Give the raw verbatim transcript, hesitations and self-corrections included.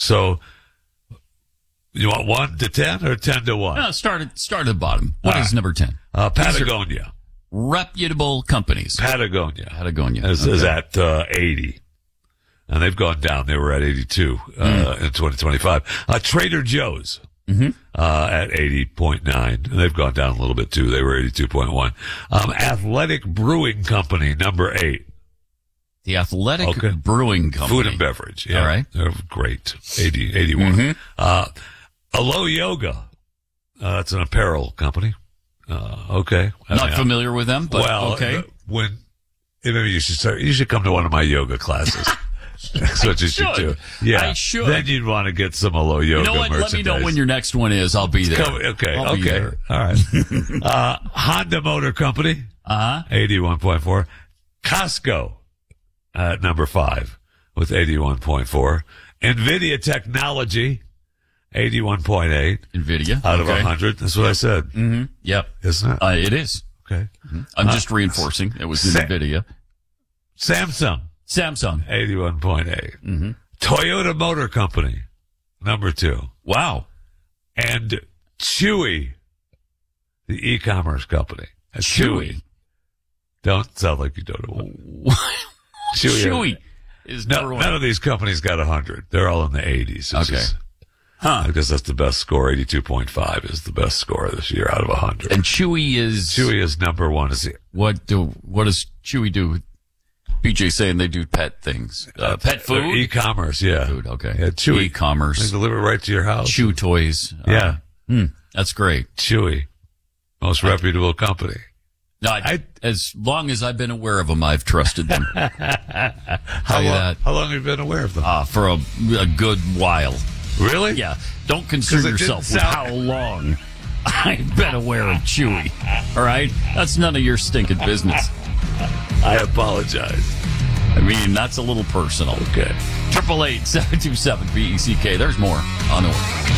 So you want one to ten or ten to one? No, start at, start at the bottom. What All is right. number ten? Uh, Patagonia. Reputable companies. Patagonia. Patagonia. Is, Okay. is at uh, eighty. And they've gone down. They were at eighty-two uh, Mm. in twenty twenty-five. Uh, Trader Joe's Mm-hmm. uh, at eighty point nine. And they've gone down a little bit, too. They were eighty-two point one. Um, Athletic Brewing Company, number eight. The Athletic Okay. Brewing Company. Food and beverage. Yeah. All right. They're great. eighty, eighty-one. Mm-hmm. Uh, Alo Yoga. Uh, it's an apparel company. Uh, okay. I Not mean, familiar with them, but well, okay. uh, when maybe you should start. You should come to one of my yoga classes. That's what you should, should. do. Yeah, I should. Then you'd want to get some Alo Yoga You know what? merchandise. Let me know when your next one is. I'll be there. Come- okay. I'll be okay. there. All right. uh, Honda Motor Company, Uh-huh. eighty-one point four. Costco at number five with eighty-one point four. NVIDIA Technology, eighty-one point eight NVIDIA. out of okay. one hundred. That's what I said, Mm-hmm. Yep. isn't it? Uh, it is. Okay. I'm just reinforcing. It was in Sa- NVIDIA. Samsung, Samsung. eighty-one point eight. Mm-hmm. Toyota Motor Company, number two. Wow. And Chewy, the e-commerce company. Uh, Chewy. Don't sound like you don't know what. Chewy. Chewy is No, number one. none of these companies got one hundred. They're all in the eighties. It's Okay. just- Huh. I guess that's the best score. eighty-two point five is the best score this year out of one hundred. And Chewy is Chewy is number one. Is the, what do what does Chewy do? B J saying they do pet things. Uh, pet they're food? E-commerce, yeah. Food, okay. Yeah, Chewy. They E-commerce. deliver right to your house. Chew toys. Uh, Yeah. hmm, that's great. Chewy. Most reputable company. No, I, I- as long as I've been aware of them, I've trusted them. How Tell you long, that. how long have you been aware of them? Uh, for a, a good while. Really? Yeah. Don't concern 'Cause it yourself didn't with sound- how long I've been aware of Chewy. All right? That's none of your stinking business. I apologize. I mean, that's a little personal. Okay. Triple eight seven two seven B E C K. There's more on the way.